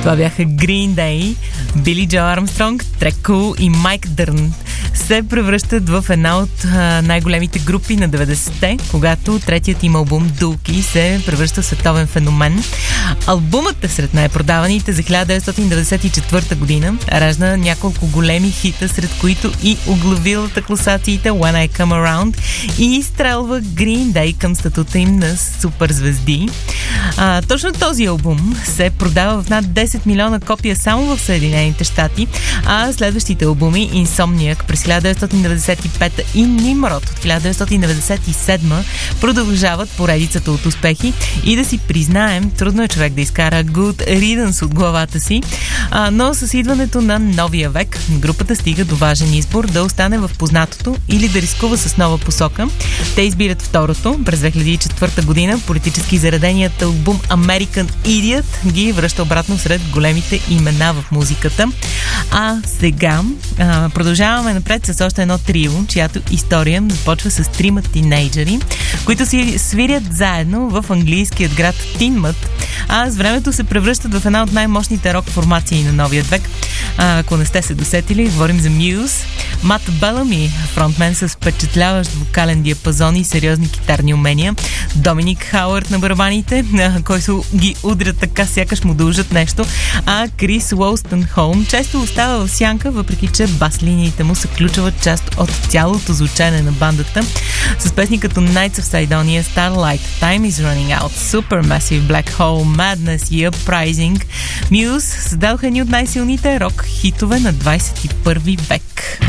Това бяха Green Day, Били Джо Армстронг, Трек Кул и Майк Дърн се превръщат в една от най-големите групи на 90-те, когато третият им албум Dookie се превръща в световен феномен. Албумът е сред най-продаваните за 1994 година. Ражда няколко големи хита, сред които и оглавилата класациите When I Come Around и изстрелва Green Day към статута им на суперзвезди. Точно този албум се продава в над 10 милиона копия само в Съединените щати, а следващите албуми Insomniac през 1995 и Nimrod от 1997 продължават поредицата от успехи и да си признаем, трудно е човек да изкара Good Riddance от главата си, но с идването на новия век групата стига до важен избор да остане в познатото или да рискува с нова посока. Те избират второто. През 2004 година политически зареденият албум American Idiot ги връща обратно сред големите имена в музиката. А сега продължаваме напред с още едно трио, чиято история започва с трима тинейджери, които си свирят заедно в английският град Тинмът, а с времето се превръщат в една от най-мощните рок формации на новия век. Ако не сте се досетили, говорим за Muse. Мат Белами, фронтмен с впечатляващ вокален диапазон и сериозни китарни умения. Доминик Хауърд на барабаните, който ги удря така, сякаш му дължат нещо. А Крис Уолстънхолм често остава в сянка, въпреки че бас-линиите му са ключова част от цялото звучане на бандата. С песни като Nights of Sidonia, Starlight, Time is Running Out, Supermassive Black Hole, Madness и Uprising, Muse създадоха едни от най-силните рок хитове на 21 век.